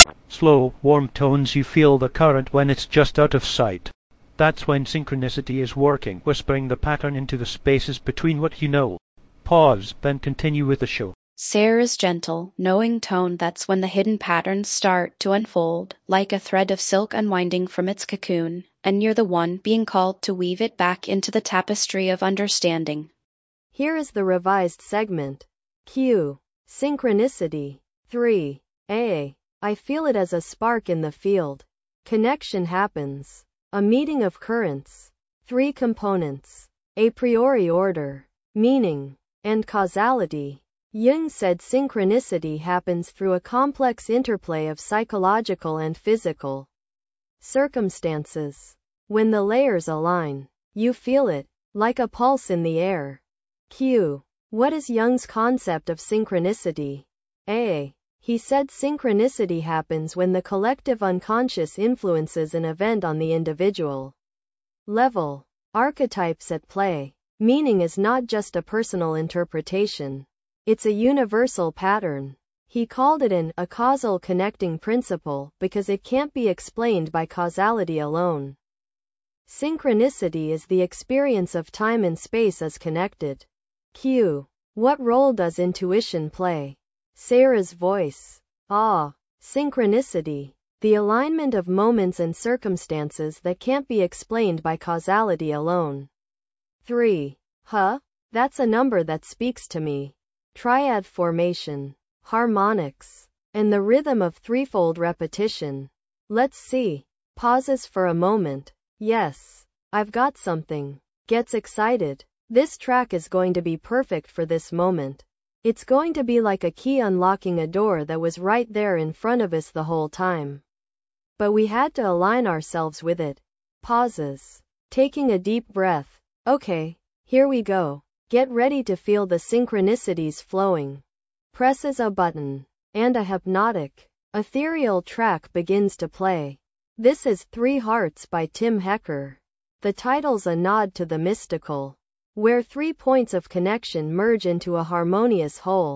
Slow, warm tones, you feel the current when it's just out of sight. That's when synchronicity is working, whispering the pattern into the spaces between what you know. Pause, then continue with the show. Sarah's gentle, knowing tone, that's when the hidden patterns start to unfold, like a thread of silk unwinding from its cocoon, and you're the one being called to weave it back into the tapestry of understanding. Here is the revised segment. Q. Synchronicity. 3. A. I feel it as a spark in the field. Connection happens. A meeting of currents. 3 components. A priori order, meaning, and causality. Jung said synchronicity happens through a complex interplay of psychological and physical circumstances. When the layers align, you feel it, like a pulse in the air. Q. What is Jung's concept of synchronicity? A. He said synchronicity happens when the collective unconscious influences an event on the individual level. Archetypes at play. Meaning is not just a personal interpretation. It's a universal pattern. He called it a causal connecting principle because it can't be explained by causality alone. Synchronicity is the experience of time and space as connected. Q. What role does intuition play? Sarah's voice. Synchronicity. The alignment of moments and circumstances that can't be explained by causality alone. 3. That's a number that speaks to me. Triad formation, harmonics, and the rhythm of threefold repetition. Let's see. Pauses for a moment. Yes, I've got something. Gets excited. This track is going to be perfect for this moment. It's going to be like a key unlocking a door that was right there in front of us the whole time. But we had to align ourselves with it. Pauses. Taking a deep breath. Okay, here we go. Get ready to feel the synchronicities flowing. Presses a button, and a hypnotic, ethereal track begins to play. This is 3 Hearts by Tim Hecker. The title's a nod to the mystical, where 3 points of connection merge into a harmonious whole.